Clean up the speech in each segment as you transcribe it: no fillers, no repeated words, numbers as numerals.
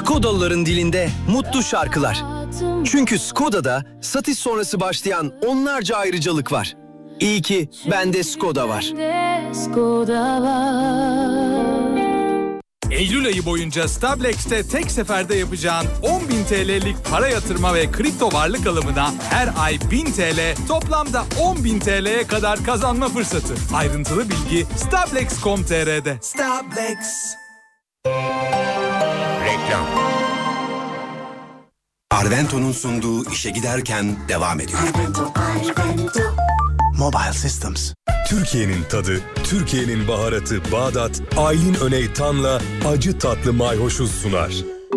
Skodalıların dilinde mutlu şarkılar. Çünkü Skoda'da satış sonrası başlayan onlarca ayrıcalık var. İyi ki bende Skoda var. Eylül ayı boyunca Stablex'te tek seferde yapacağın 10.000 TL'lik para yatırma ve kripto varlık alımına her ay 1.000 TL, toplamda 10.000 TL'ye kadar kazanma fırsatı. Ayrıntılı bilgi Stablex.com.tr'de. Stablex. Reklam. Arvento'nun sunduğu işe giderken devam ediyor. Arvento. Mobile Systems. Türkiye'nin tadı, Türkiye'nin baharatı Bağdat, Aylin Öney Tan'la acı tatlı mayhoşuz sunar.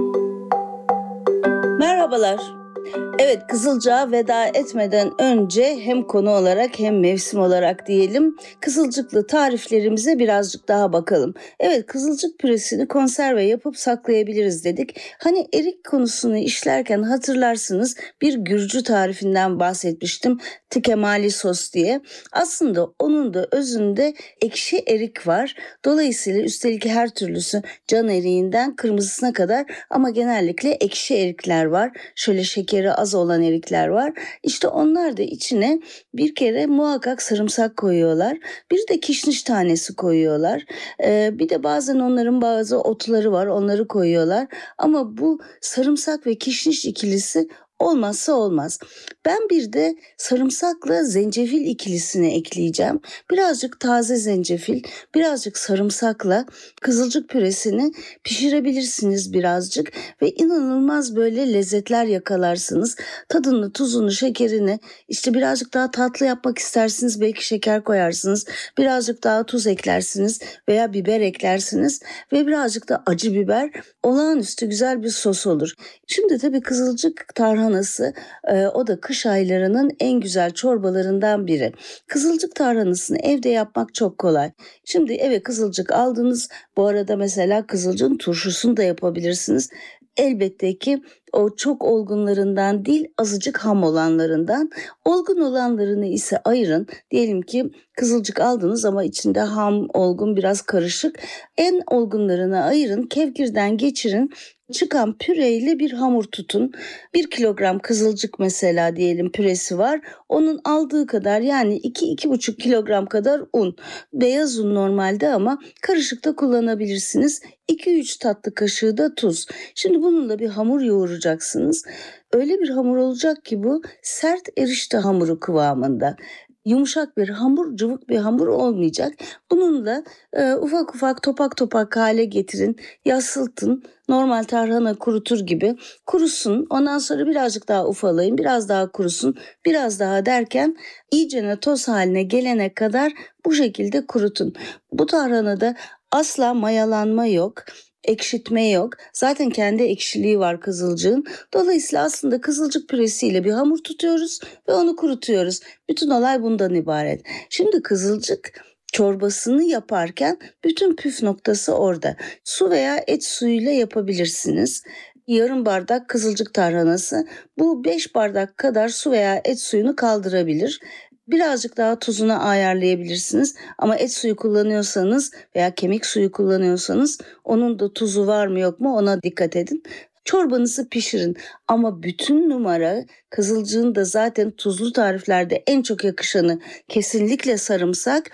Merhabalar. Evet, Kızılcık'a veda etmeden önce hem konu olarak hem mevsim olarak diyelim, kızılcıklı tariflerimize birazcık daha bakalım. Evet, kızılcık püresini konserve yapıp saklayabiliriz dedik. Hani erik konusunu işlerken hatırlarsınız, bir Gürcü tarifinden bahsetmiştim. Tikemali sos diye. Aslında onun da özünde ekşi erik var. Dolayısıyla üstelik her türlüsü, can eriğinden kırmızısına kadar, ama genellikle ekşi erikler var. Şöyle şekeri az olan erikler var. İşte onlar da içine bir kere muhakkak sarımsak koyuyorlar. Bir de kişniş tanesi koyuyorlar. Bir de bazen onların bazı otları var, onları koyuyorlar. Ama bu sarımsak ve kişniş ikilisi olmazsa olmaz. Ben bir de sarımsakla zencefil ikilisini ekleyeceğim. Birazcık taze zencefil, birazcık sarımsakla kızılcık püresini pişirebilirsiniz birazcık ve inanılmaz böyle lezzetler yakalarsınız. Tadını, tuzunu, şekerini, işte birazcık daha tatlı yapmak istersiniz, belki şeker koyarsınız. Birazcık daha tuz eklersiniz veya biber eklersiniz ve birazcık da acı biber. Olağanüstü güzel bir sos olur. Şimdi tabii kızılcık tarhanası, o da kış aylarının en güzel çorbalarından biri. Kızılcık tarhanasını evde yapmak çok kolay. Şimdi eve kızılcık aldınız. Bu arada mesela kızılcığın turşusunu da yapabilirsiniz. Elbette ki o çok olgunlarından değil, azıcık ham olanlarından. Olgun olanlarını ise ayırın. Diyelim ki kızılcık aldınız ama içinde ham, olgun, biraz karışık. En olgunlarını ayırın, kevgirden geçirin. Çıkan püreyle bir hamur tutun. 1 kilogram kızılcık mesela diyelim püresi var. Onun aldığı kadar, yani 2-2,5 kilogram kadar un. Beyaz un normalde ama karışık da kullanabilirsiniz. 2-3 tatlı kaşığı da tuz. Şimdi bununla bir hamur yoğuracaksınız. Öyle bir hamur olacak ki bu sert erişte hamuru kıvamında. Yumuşak bir hamur, cıvık bir hamur olmayacak. Bununla ufak ufak, topak topak hale getirin, yassıltın. Normal tarhana kurutur gibi kurusun. Ondan sonra birazcık daha ufalayın, biraz daha kurusun, biraz daha derken iyicene toz haline gelene kadar bu şekilde kurutun. Bu tarhanada asla mayalanma yok. Ekşitme yok. Zaten kendi ekşiliği var kızılcığın. Dolayısıyla aslında kızılcık püresiyle bir hamur tutuyoruz ve onu kurutuyoruz. Bütün olay bundan ibaret. Şimdi kızılcık çorbasını yaparken bütün püf noktası orada. Su veya et suyuyla yapabilirsiniz. Yarım bardak kızılcık tarhanası bu 5 bardak kadar su veya et suyunu kaldırabilir. Birazcık daha tuzunu ayarlayabilirsiniz ama et suyu kullanıyorsanız veya kemik suyu kullanıyorsanız onun da tuzu var mı yok mu ona dikkat edin. Çorbanızı pişirin ama bütün numara, kızılcığın da zaten tuzlu tariflerde en çok yakışanı kesinlikle sarımsak.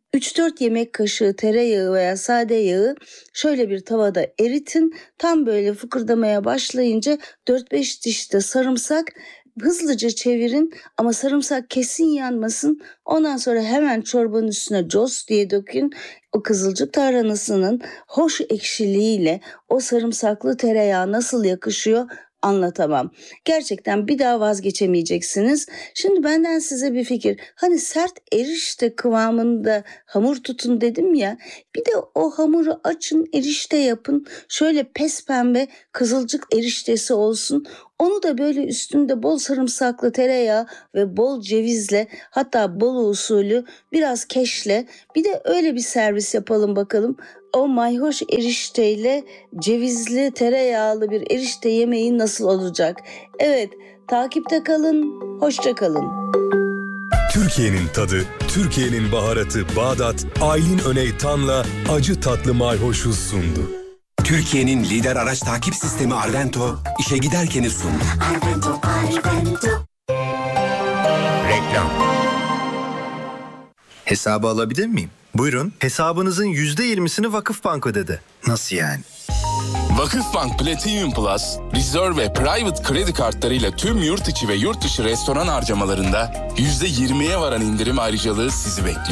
3-4 yemek kaşığı tereyağı veya sade yağı şöyle bir tavada eritin. Tam böyle fıkırdamaya başlayınca 4-5 diş de sarımsak, hızlıca çevirin ama sarımsak kesin yanmasın. Ondan sonra hemen çorbanın üstüne cos diye dökün. O kızılcık tarhanasının hoş ekşiliğiyle o sarımsaklı tereyağı nasıl yakışıyor anlatamam. Gerçekten bir daha vazgeçemeyeceksiniz. Şimdi benden size bir fikir. Hani sert erişte kıvamında hamur tutun dedim ya. Bir de o hamuru açın, erişte yapın. Şöyle pespembe kızılcık eriştesi olsun. Onu da böyle üstünde bol sarımsaklı tereyağı ve bol cevizle, hatta bol usulü biraz keşle, bir de öyle bir servis yapalım bakalım. O mayhoş erişteyle cevizli tereyağlı bir erişte yemeği nasıl olacak? Evet, takipte kalın, hoşça kalın. Türkiye'nin tadı, Türkiye'nin baharatı Bağdat, Aylin Öney Tan'la acı tatlı mayhoşuz sundu. Türkiye'nin lider araç takip sistemi Arvento, işe giderkeni sundu. Reklam. Hesabı alabilir miyim? Buyurun. Hesabınızın %20'sini Vakıfbank ödedi. Nasıl yani? Vakıfbank Platinum Plus, Reserve ve Private kredi kartlarıyla tüm yurt içi ve yurt dışı restoran harcamalarında %20'ye varan indirim ayrıcalığı sizi bekliyor.